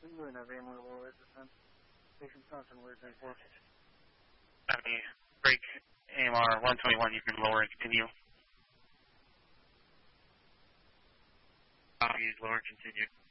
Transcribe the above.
Doing a very more low resistance. Station Thompson, where's that for? Break AMR 121, you can lower and continue. Copy, lower and continue.